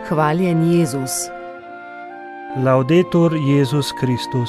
Hvaljen Jezus. Laudetur Jezus Kristus.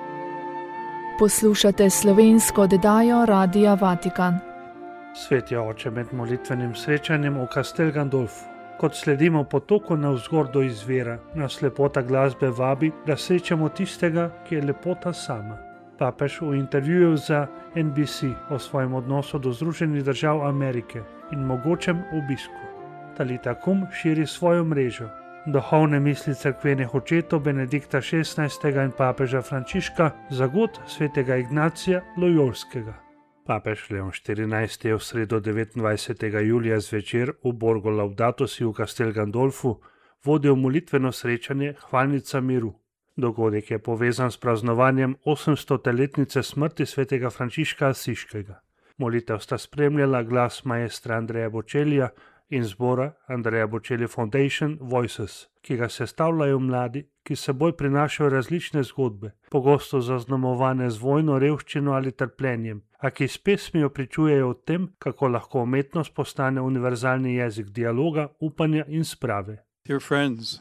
Poslušate slovensko oddajo Radia Vatikan. Sveti oče, med molitvenim srečanjem v Castel Gandolfu, kot sledimo potoku navzgor do izvira, nas lepota glasbe vabi, da srečamo tistega, ki je lepota sama. Papež v intervjuju za NBC o svojem odnosu do Združenih držav Amerike in mogočem obisku. Talita Kum širi svojo mrežo. Duhovne misli cerkvenih očetov Benedikta XVI. In papeža Frančiška za god svetega Ignacija Lojolskega. Papež Leon XIV. Je v sredo 29. julija zvečer v Borgo Laudato Si v Castel Gandolfu vodil molitveno srečanje Hvalnica miru. Dogodek je povezan s praznovanjem 800-letnice smrti svetega Frančiška Asiškega. Molitev sta spremljala glas maestra Andreja Bocellija in zbora Andrea Bocelli Foundation Voices, ki ga sestavljajo mladi, ki s seboj prinašajo različne zgodbe, pogosto zaznamovane z vojno, revščino ali trpljenjem, a ki s pesmijo pričujejo o tem, kako lahko umetnost postane univerzalni jezik dialoga, upanja in sprave. Dear friends,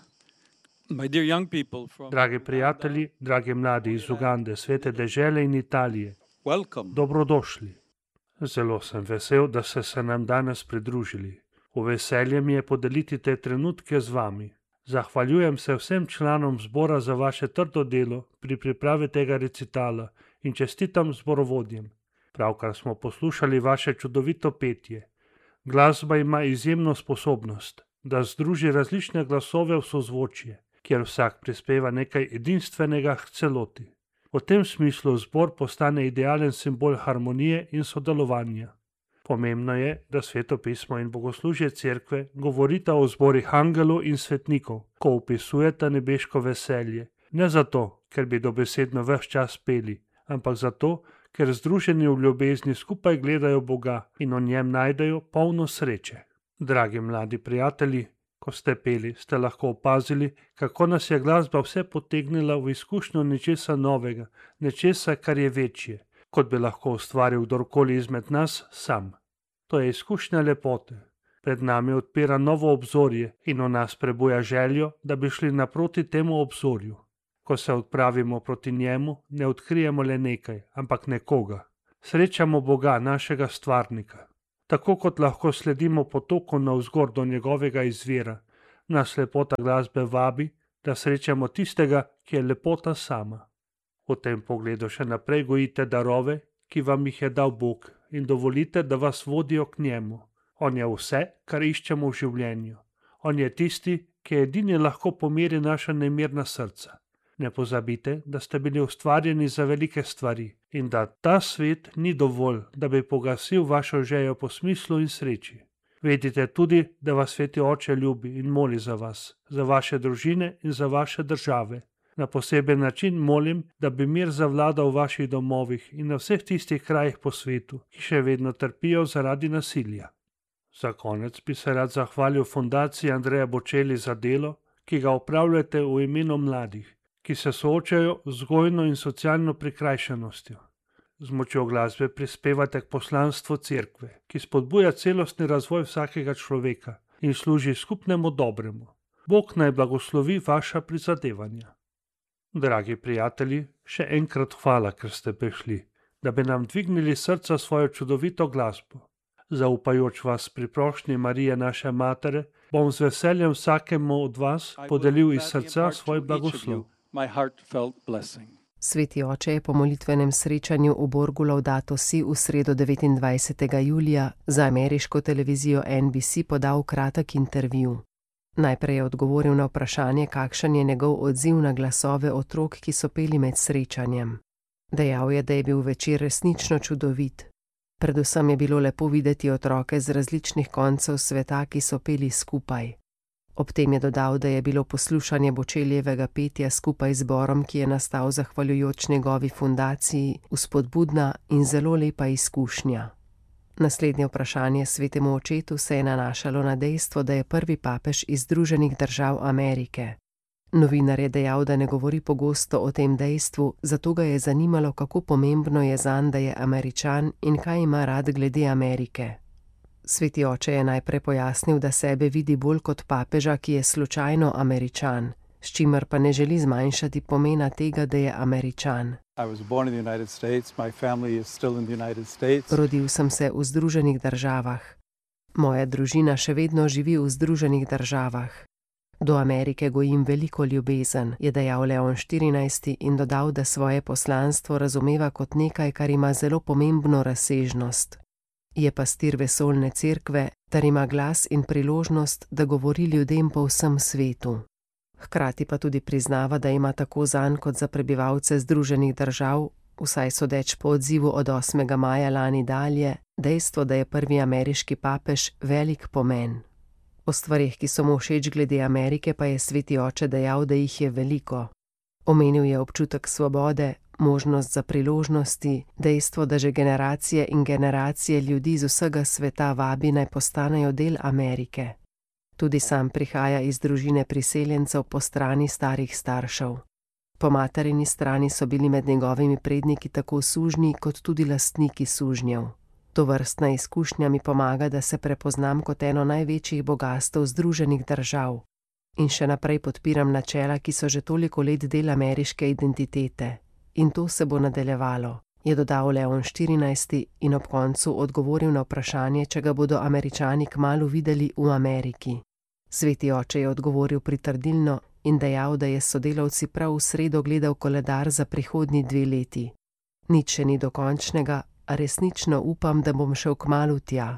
my dear young people from... Dragi prijatelji, dragi mladi iz Ugande, svete dežele in Italije, Welcome. dobrodošli. Zelo sem vesel, da ste se nam danes pridružili. V veselje mi je podeliti te trenutke z vami. Zahvaljujem se vsem članom zbora za vaše trdo delo pri pripravi tega recitala in čestitam zborovodjem. Pravkar smo poslušali vaše čudovito petje. Glasba ima izjemno sposobnost, da združi različne glasove v sozvočje, kjer vsak prispeva nekaj edinstvenega k celoti. V tem smislu zbor postane idealen simbol harmonije in sodelovanja. Pomembno je, da Sveto pismo in bogoslužje cerkve govorita o zborih angelov in svetnikov, ko opisujeta nebeško veselje. Ne zato, ker bi dobesedno ves čas peli, ampak zato, ker združeni v ljubezni skupaj gledajo Boga in v njem najdejo polno sreče. Dragi mladi prijatelji, ko ste peli, ste lahko opazili, kako nas je glasba vse potegnila v izkušnjo nečesa novega, nečesa, kar je večje, kot bi lahko ustvaril kdorkoli izmed nas sam. To je izkušnja lepote. Pred nami odpira novo obzorje in v nas prebuja željo, da bi šli naproti temu obzorju. Ko se odpravimo proti njemu, ne odkrijemo le nekaj, ampak nekoga. Srečamo Boga, našega stvarnika. Tako kot lahko sledimo potoku navzgor do njegovega izvira, nas lepota glasbe vabi, da srečamo tistega, ki je lepota sama. V tem pogledu še naprej gojite darove, ki vam jih je dal Bog, in dovolite, da vas vodijo k njemu. On je vse, kar iščemo v življenju. On je tisti, ki edini lahko pomiri naša nemirna srca. Ne pozabite, da ste bili ustvarjeni za velike stvari in da ta svet ni dovolj, da bi pogasil vašo željo po smislu in sreči. Vedite tudi, da vas Sveti Oče ljubi in moli za vas, za vaše družine in za vaše države. Na poseben način molim, da bi mir zavladal v vaših domovih in na vseh tistih krajih po svetu, ki še vedno trpijo zaradi nasilja. Za konec bi se rad zahvalil Fundaciji Andreja Bocelli za delo, ki ga opravljate v imenu mladih, ki se soočajo z vzgojno in socialno prikrajšanostjo. Z močjo glasbe prispevate k poslanstvu cerkve, ki spodbuja celostni razvoj vsakega človeka in služi skupnemu dobremu. Bog naj blagoslovi vaša prizadevanja. Dragi prijatelji, še enkrat hvala, ker ste prišli, da bi nam dvignili srca svojo čudovito glasbo. Zaupajoč vas pri prošnji Marije naše Matere, bom z veseljem vsakemu od vas podelil iz srca svoj blagoslov. Sveti oče je po molitvenem srečanju v Borgu Laudato Si v sredo 29. julija za ameriško televizijo NBC podal kratek intervju. Najprej je odgovoril na vprašanje, kakšen je njegov odziv na glasove otrok, ki so peli med srečanjem. Dejal je, da je bil večer resnično čudovit. Predvsem je bilo lepo videti otroke z različnih koncev sveta, ki so peli skupaj. Ob tem je dodal, da je bilo poslušanje Bocellijevega petja skupaj z zborom, ki je nastal zahvaljujoč njegovi fundaciji, vzpodbudna in zelo lepa izkušnja. Naslednje vprašanje svetemu očetu se je nanašalo na dejstvo, da je prvi papež iz Združenih držav Amerike. Novinar je dejal, da ne govori pogosto o tem dejstvu, zato ga je zanimalo, kako pomembno je zanj, da je Američan in kaj ima rad glede Amerike. Sveti oče je najprej pojasnil, da sebe vidi bolj kot papeža, ki je slučajno Američan, s čimer pa ne želi zmanjšati pomena tega, da je Američan. Rodil sem se v Združenih državah. Moja družina še vedno živi v Združenih državah. Do Amerike gojim veliko ljubezen, je dejal Leon XIV in dodal, da svoje poslanstvo razumeva kot nekaj, kar ima zelo pomembno razsežnost. Je pastir vesoljne cerkve, ter ima glas in priložnost, da govori ljudem po vsem svetu. Hkrati pa tudi priznava, da ima tako zanj kot za prebivalce Združenih držav, vsaj sodeč po odzivu od 8. maja lani dalje, dejstvo, da je prvi ameriški papež, velik pomen. O stvareh, ki so mu všeč glede Amerike, pa je sveti oče dejal, da jih je veliko. Omenil je občutek svobode, možnost za priložnosti, dejstvo, da že generacije in generacije ljudi z vsega sveta vabi naj postanejo del Amerike. Tudi sam prihaja iz družine priseljencev po strani starih staršev. Po materini strani so bili med njegovimi predniki tako sužnji kot tudi lastniki sužnjev. Tovrstna izkušnja mi pomaga, da se prepoznam kot eno največjih bogastev Združenih držav. In še naprej podpiram načela, ki so že toliko let del ameriške identitete. In to se bo nadaljevalo, je dodal Leon XIV in ob koncu odgovoril na vprašanje, če ga bodo Američani kmalu videli v Ameriki. Sveti oče je odgovoril pritrdilno in dejal, da je s sodelavci prav v sredo gledal koledar za prihodnji 2 leti. Nič še ni dokončnega, a resnično upam, da bom šel kmalu tja.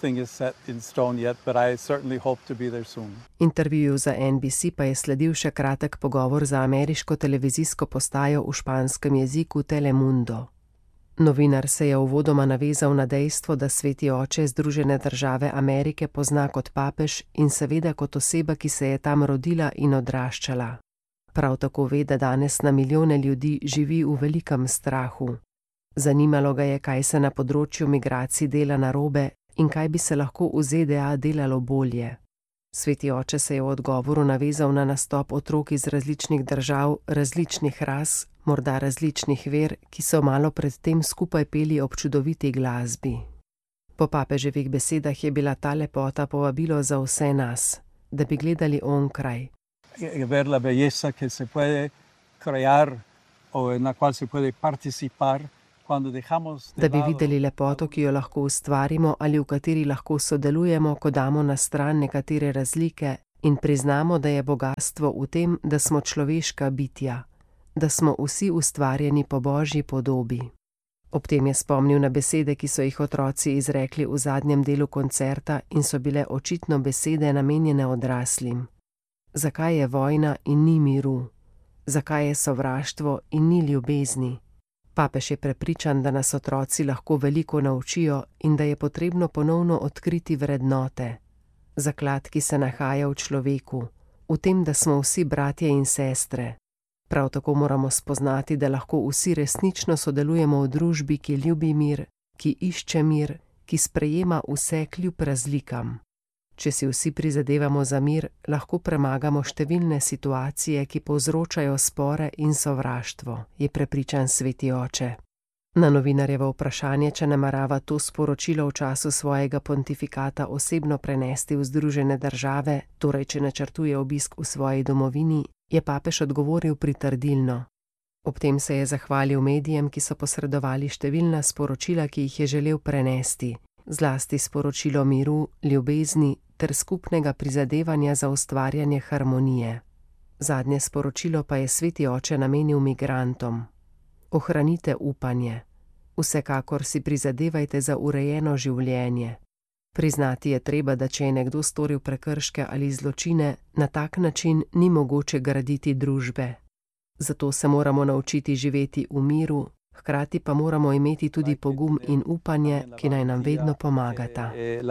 Intervjuju za NBC pa je sledil še kratek pogovor za ameriško televizijsko postajo v španskem jeziku Telemundo. Novinar se je uvodoma navezal na dejstvo, da sveti oče Združene države Amerike pozna kot papež in seveda kot oseba, ki se je tam rodila in odraščala. Prav tako ve, da danes na milijone ljudi živi v velikem strahu. Zanimalo ga je, kaj se na področju migracij dela narobe in kaj bi se lahko v ZDA delalo bolje. Sveti oče se je v odgovoru navezal na nastop otrok iz različnih držav, različnih ras, morda različnih ver, ki so malo pred tem skupaj peli ob čudoviti glasbi. Po papeževih besedah je bila ta lepota povabilo za vse nas, da bi gledali onkraj. Ver la belleza que se puede crear o en la cual se puede participar. Da bi videli lepoto, ki jo lahko ustvarimo ali v kateri lahko sodelujemo, ko damo na stran nekatere razlike in priznamo, da je bogastvo v tem, da smo človeška bitja, da smo vsi ustvarjeni po Božji podobi. Ob tem je spomnil na besede, ki so jih otroci izrekli v zadnjem delu koncerta in so bile očitno besede namenjene odraslim. Zakaj je vojna in ni miru? Zakaj je sovraštvo in ni ljubezni? Papež je prepričan, da nas otroci lahko veliko naučijo in da je potrebno ponovno odkriti vrednote. Zaklad, ki se nahaja v človeku, v tem, da smo vsi bratje in sestre. Prav tako moramo spoznati, da lahko vsi resnično sodelujemo v družbi, ki ljubi mir, ki išče mir, ki sprejema vse kljub razlikam. Če si vsi prizadevamo za mir, lahko premagamo številne situacije, ki povzročajo spore in sovraštvo, je prepričan sveti oče. Na novinarjevo vprašanje, če namerava to sporočilo v času svojega pontifikata osebno prenesti v Združene države, torej če načrtuje obisk v svoji domovini, je papež odgovoril pritrdilno. Ob tem se je zahvalil medijem, ki so posredovali številna sporočila, ki jih je želel prenesti, zlasti sporočilo miru, ljubezni ter skupnega prizadevanja za ustvarjanje harmonije. Zadnje sporočilo pa je sveti oče namenil migrantom. Ohranite upanje. Vsekakor si prizadevajte za urejeno življenje. Priznati je treba, da če je nekdo storil prekrške ali zločine, na tak način ni mogoče graditi družbe. Zato se moramo naučiti živeti v miru, hkrati pa moramo imeti tudi pogum in upanje, ki naj nam vedno pomagata.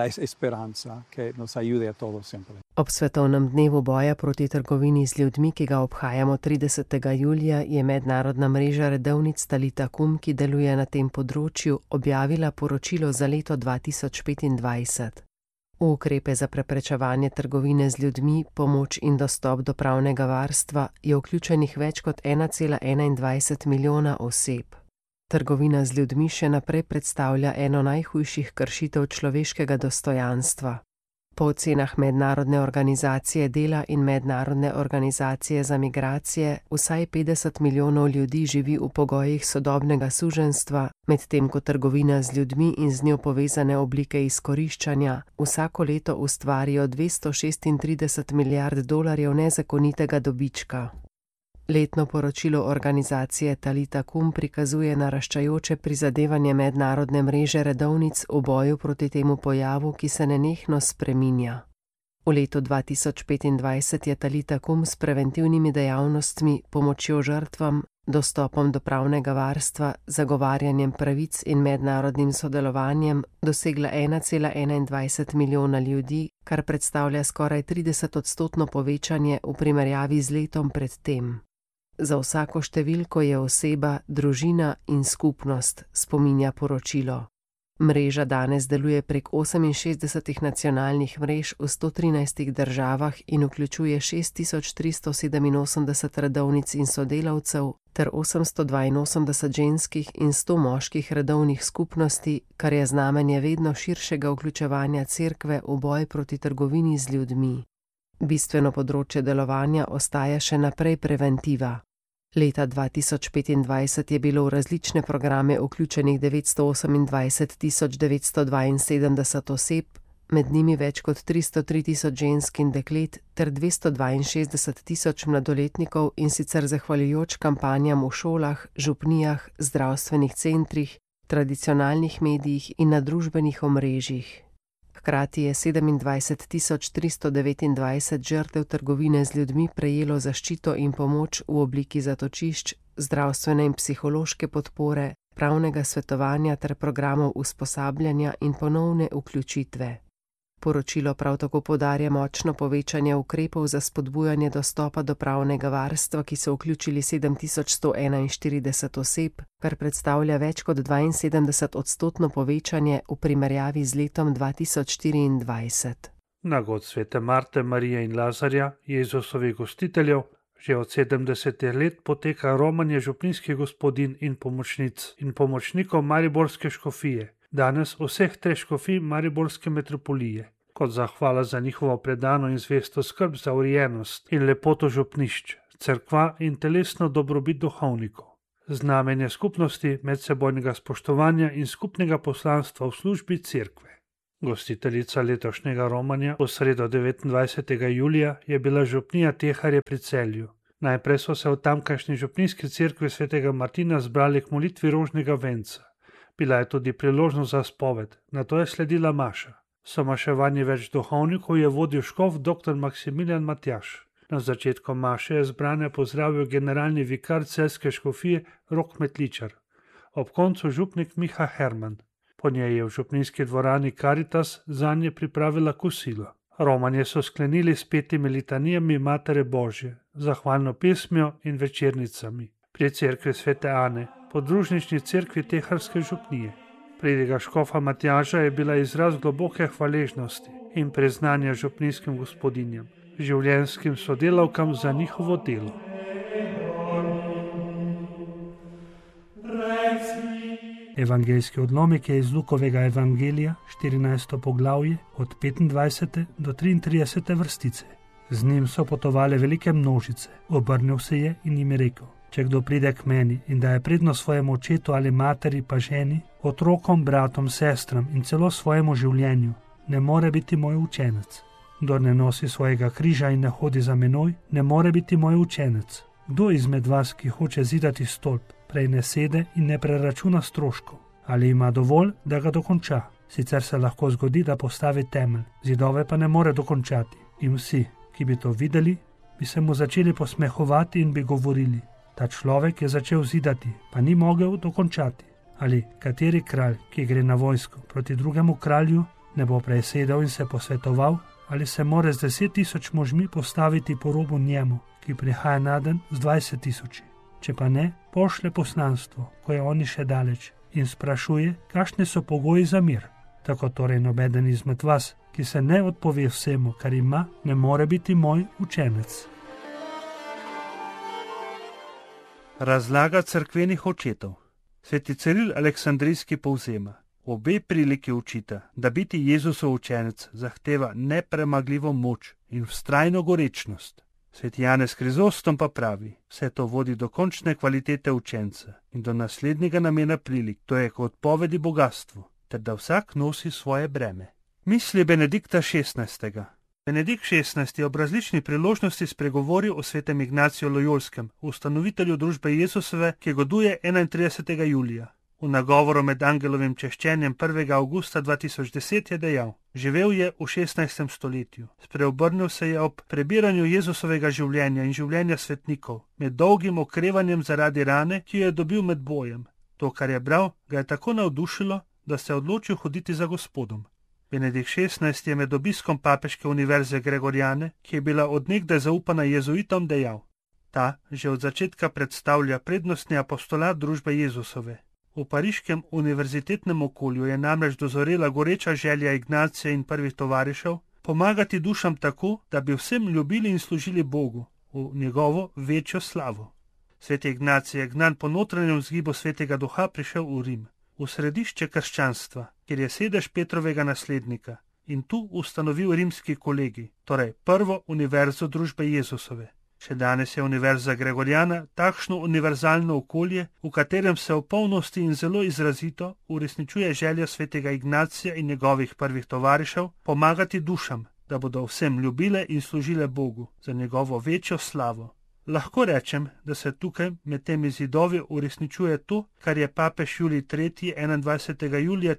Ob svetovnem dnevu boja proti trgovini z ljudmi, ki ga obhajamo 30. julija, je mednarodna mreža redovnic Talita Kum, ki deluje na tem področju, objavila poročilo za leto 2025. V ukrepe za preprečevanje trgovine z ljudmi, pomoč in dostop do pravnega varstva je vključenih več kot 1,21 milijona oseb. trgovina z ljudmi še naprej predstavlja eno najhujših kršitev človeškega dostojanstva. Po ocenah Mednarodne organizacije dela in Mednarodne organizacije za migracije vsaj 50 milijonov ljudi živi v pogojih sodobnega suženjstva, medtem ko trgovina z ljudmi in z njo povezane oblike izkoriščanja vsako leto ustvarijo 236 milijard dolarjev nezakonitega dobička. Letno poročilo organizacije Talita Kum prikazuje naraščajoče prizadevanje mednarodne mreže redovnic v boju proti temu pojavu, ki se nenehno spreminja. V letu 2025 je Talita Kum s preventivnimi dejavnostmi, pomočjo žrtvam, dostopom do pravnega varstva, zagovarjanjem pravic in mednarodnim sodelovanjem dosegla 1,21 milijona ljudi, kar predstavlja skoraj 30% povečanje v primerjavi z letom pred tem. Za vsako številko je oseba, družina in skupnost, spominja poročilo. Mreža danes deluje prek 68 nacionalnih mrež v 113 državah in vključuje 6387 redovnic in sodelavcev ter 882 ženskih in 100 moških redovnih skupnosti, kar je znamenje vedno širšega vključevanja cerkve v boj proti trgovini z ljudmi. Bistveno področje delovanja ostaja še naprej preventiva. Leta 2025 je bilo v različne programe vključenih 928 972 oseb, med njimi več kot 303 tisoč žensk in deklet ter 262 tisoč mladoletnikov, in sicer zahvaljujoč kampanjam v šolah, župnijah, zdravstvenih centrih, tradicionalnih medijih in na družbenih omrežjih. Hkrati je 27 329 žrtev trgovine z ljudmi prejelo zaščito in pomoč v obliki zatočišč, zdravstvene in psihološke podpore, pravnega svetovanja ter programov usposabljanja in ponovne vključitve. Poročilo prav tako poudarja močno povečanje ukrepov za spodbujanje dostopa do pravnega varstva, ki so vključili 7141 oseb, kar predstavlja več kot 72% povečanje v primerjavi z letom 2024. Na god svete Marte, Marije in Lazarja, Jezusovih gostiteljev, že od 70 let poteka romanje župnijskih gospodin in pomočnic in pomočnikov Mariborske škofije, danes vseh treh škofij Mariborske metropolije, kot zahvala za njihovo predano in zvesto skrb za urejenost in lepoto župnišč, cerkva in telesno dobrobit duhovnikov. Znamenje skupnosti, medsebojnega spoštovanja in skupnega poslanstva v službi cerkve. Gostiteljica letošnjega romanja v sredo 29. julija je bila župnija Teharje pri Celju. Najprej so se v tamkajšnji župnijski cerkvi svetega Martina zbrali k molitvi rožnega venca. Bila je tudi priložnost za spoved, nato je sledila maša. Somaševanje več duhovnikov je vodil škof dr. Maksimilijan Matjaž. Na začetku maše je zbrane pozdravil generalni vikar celjske škofije Rok Metličar. Ob koncu župnik Miha Herman. Po njej je v župnijski dvorani Karitas zanje pripravila kosilo. Romanje so sklenili s 5 litanijami Matere Božje, zahvalno pesmijo in večernicami. Pri cerkvi svete Ane, podružnični cerkvi Teharske župnije. Pridiga škofa Matjaža je bila izraz globoke hvaležnosti in priznanja župnijskim gospodinjam, življenjskim sodelavkam za njihovo delo. Evangeljski odlomek je iz Lukovega evangelija, 14. poglavje, od 25. do 33. vrstice. Z njim so potovale velike množice, obrnil se je in jim rekel: če kdo pride k meni in daje prednost svojemu očetu ali materi pa ženi, otrokom, bratom, sestram in celo svojemu življenju, ne more biti moj učenec. Kdor ne nosi svojega križa in ne hodi za menoj, ne more biti moj učenec. Kdo izmed vas, ki hoče zidati stolp, prej ne sede in ne preračuna stroškov, ali ima dovolj, da ga dokonča? Sicer se lahko zgodi, da postavi temelj, zidove pa ne more dokončati. In vsi, ki bi to videli, bi se mu začeli posmehovati in bi govorili: ta človek je začel zidati, pa ni mogel dokončati. Ali kateri kralj, ki gre na vojsko proti drugemu kralju, ne bo prej sedel in se posvetoval, ali se more z 10.000 možmi postaviti po robu njemu, ki prihaja naden z 20.000. Če pa ne, pošle poslanstvo, ko je oni še daleč, in sprašuje, kakšni so pogoji za mir. Tako torej nobeden izmed vas, ki se ne odpove vsemu, kar ima, ne more biti moj učenec. Razlaga cerkvenih očetov. Sveti Ciril Aleksandrijski povzema: obe priliki učita, da biti Jezusov učenec zahteva nepremagljivo moč in vztrajno gorečnost. Sveti Janez Krizostom pa pravi: vse to vodi do končne kvalitete učenca in do naslednjega namena prilik, to je k odpovedi bogatstvu, ter da vsak nosi svoje breme. Misli Benedikta XVI. Benedikt XVI. Je ob različni priložnosti spregovoril o svetem Ignaciju Lojolskem, ustanovitelju družbe Jezusove, ki goduje 31. julija. V nagovoru med angelovim češčenjem 1. avgusta 2010 je dejal: živel je v 16. stoletju, spreobrnil se je ob prebiranju Jezusovega življenja in življenja svetnikov, med dolgim okrevanjem zaradi rane, ki jo je dobil med bojem. To, kar je bral, ga je tako navdušilo, da se je odločil hoditi za Gospodom. Benedikt XVI. Je med obiskom papeške univerze Gregoriane, ki je bila odnegdaj zaupana jezuitom, dejal: ta že od začetka predstavlja prednostni apostolat družbe Jezusove. V pariškem univerzitetnem okolju je namreč dozorela goreča želja Ignacija in prvih tovarišev pomagati dušam tako, da bi vsem ljubili in služili Bogu v njegovo večjo slavo. Sveti Ignacij je gnan po notranjem vzgibu Svetega Duha prišel v Rim, v središče krščanstva, kjer je sedež Petrovega naslednika, in tu ustanovil rimski kolegij, torej prvo univerzo družbe Jezusove. Še danes je univerza Gregoriana takšno univerzalno okolje, v katerem se v polnosti in zelo izrazito uresničuje želja svetega Ignacija in njegovih prvih tovarišev pomagati dušam, da bodo vsem ljubile in služile Bogu za njegovo večjo slavo. Lahko rečem, da se tukaj med temi zidovi uresničuje to, kar je papež Julij III. 21. julija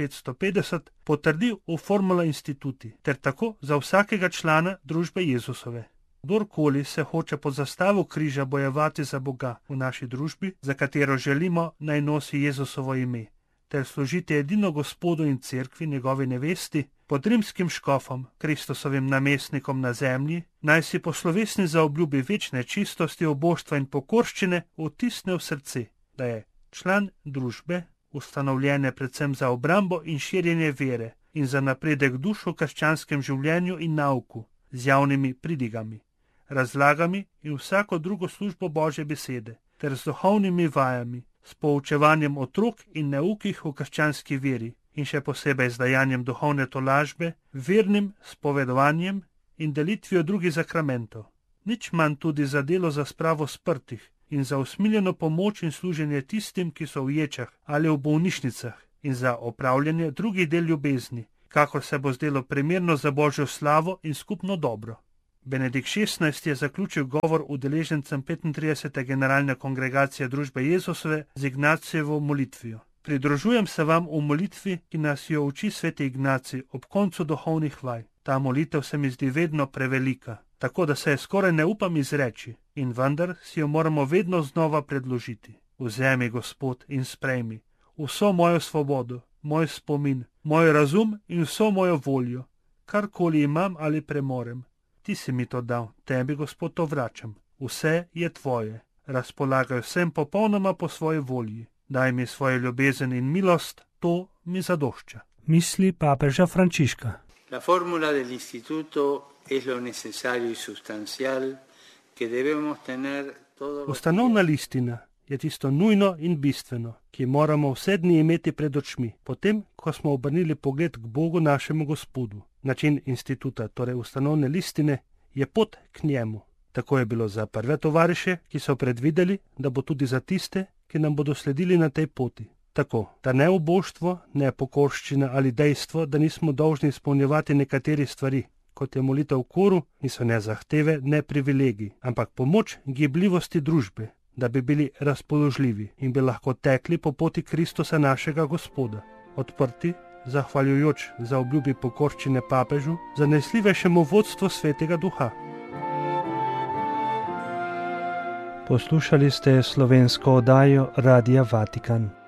1550 potrdil v Formula Instituti, ter tako za vsakega člana družbe Jezusove. Kdorkoli se hoče pod zastavo križa bojevati za Boga v naši družbi, za katero želimo, naj nosi Jezusovo ime, ter služiti edino Gospodu in cerkvi, njegovi nevesti, pod rimskim škofom, Kristusovim namestnikom na zemlji, naj si po slovesni zaobljubi večne čistosti, oboštva in pokorščine vtisne v srce, da je član družbe, ustanovljene predvsem za obrambo in širjenje vere in za napredek duš v krščanskem življenju in nauku, z javnimi pridigami, razlagami in vsako drugo službo Božje besede, ter z duhovnimi vajami, s poučevanjem otrok in neukih v krščanski veri in še posebej z dajanjem duhovne tolažbe, vernim spovedovanjem in delitvijo drugih zakramentov. Nič manj tudi za delo za spravo sprtih in za usmiljeno pomoč in služenje tistim, ki so v ječah ali v bolnišnicah, in za opravljanje drugih del ljubezni, kakor se bo zdelo primerno za Božjo slavo in skupno dobro. Benedikt XVI. Je zaključil govor udeležencem 35. generalne kongregacije družbe Jezusove z Ignacijevo molitvijo. Pridružujem se vam v molitvi, ki nas jo uči sveti Ignacij ob koncu duhovnih vaj. Ta molitev se mi zdi vedno prevelika, tako da se je skoraj ne upam izreči, in vendar si jo moramo vedno znova predložiti. Vzemi, Gospod, in sprejmi vso mojo svobodo, moj spomin, moj razum in vso mojo voljo, karkoli imam ali premorem. Ti si mi to dal, tebi, Gospod, to vračam. Vse je tvoje, razpolagaj vsem popolnoma po svoji volji. Daj mi svojo ljubezen in milost, to mi zadošča. Misli papeža Frančiška. La fórmula del instituto es lo necesario y sustancial que debemos tener todos. Ustanovna listina je tisto nujno in bistveno, ki moramo vse dni imeti pred očmi, potem, ko smo obrnili pogled k Bogu našemu Gospodu. Način instituta, torej ustanovne listine, je pot k njemu. Tako je bilo za prve tovariše, ki so predvideli, da bo tudi za tiste, ki nam bodo sledili na tej poti. Tako, da ne oboštvo, ne pokorščina ali dejstvo, da nismo dolžni izpolnjevati nekaterih stvari, kot je molitev v koru, niso ne zahteve, ne privilegij, ampak pomoč gibljivosti družbe, da bi bili razpoložljivi in bi lahko tekli po poti Kristusa našega Gospoda, odprti, zahvaljujoč za obljubi pokorščine papežu, zanesljivejšemu vodstvu Svetega Duha. Poslušali ste slovensko oddajo Radia Vatikan.